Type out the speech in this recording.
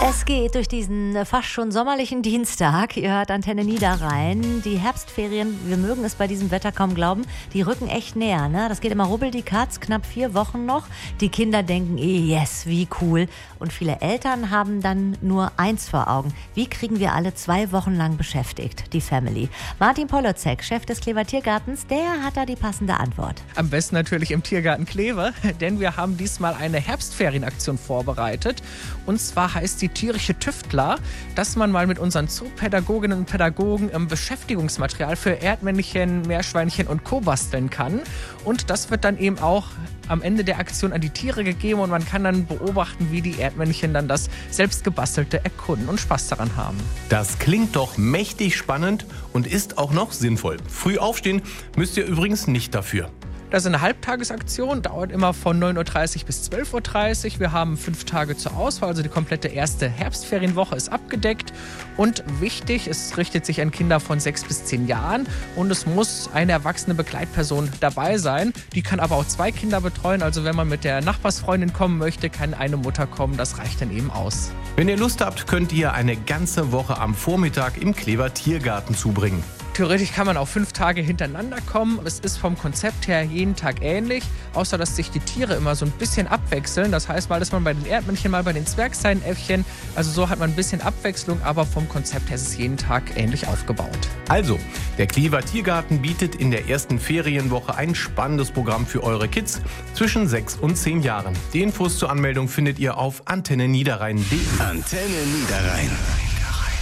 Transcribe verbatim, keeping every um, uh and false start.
Es geht durch diesen äh, fast schon sommerlichen Dienstag. Ihr hört Antenne Niederrhein. Die Herbstferien, wir mögen es bei diesem Wetter kaum glauben, die rücken echt näher. Ne? Das geht immer rubbel die Katz, knapp vier Wochen noch. Die Kinder denken, eh, yes, wie cool. Und viele Eltern haben dann nur eins vor Augen. Wie kriegen wir alle zwei Wochen lang beschäftigt, die Family? Martin Polozek, Chef des Klever Tiergartens, der hat da die passende Antwort. Am besten natürlich im Tiergarten Klever, denn wir haben diesmal eine Herbstferienaktion vorbereitet. Und zwar heißt die tierische Tüftler, dass man mal mit unseren Zoopädagoginnen und Pädagogen im Beschäftigungsmaterial für Erdmännchen, Meerschweinchen und Co. basteln kann. Und das wird dann eben auch am Ende der Aktion an die Tiere gegeben und man kann dann beobachten, wie die Erdmännchen dann das selbstgebastelte erkunden und Spaß daran haben. Das klingt doch mächtig spannend und ist auch noch sinnvoll. Früh aufstehen müsst ihr übrigens nicht dafür. Das ist eine Halbtagesaktion, dauert immer von neun Uhr dreißig bis zwölf Uhr dreißig. Wir haben fünf Tage zur Auswahl, also die komplette erste Herbstferienwoche ist abgedeckt. Und wichtig, es richtet sich an Kinder von sechs bis zehn Jahren und es muss eine erwachsene Begleitperson dabei sein. Die kann aber auch zwei Kinder betreuen, also wenn man mit der Nachbarsfreundin kommen möchte, kann eine Mutter kommen, das reicht dann eben aus. Wenn ihr Lust habt, könnt ihr eine ganze Woche am Vormittag im Klever Tiergarten zubringen. Theoretisch kann man auch fünf Tage hintereinander kommen. Es ist vom Konzept her jeden Tag ähnlich, außer dass sich die Tiere immer so ein bisschen abwechseln. Das heißt, mal ist man bei den Erdmännchen, mal bei den Zwergseinäffchen. Also so hat man ein bisschen Abwechslung, aber vom Konzept her ist es jeden Tag ähnlich aufgebaut. Also, der Klever Tiergarten bietet in der ersten Ferienwoche ein spannendes Programm für eure Kids zwischen sechs und zehn Jahren. Die Infos zur Anmeldung findet ihr auf antenne niederrhein punkt de. Antenne Niederrhein.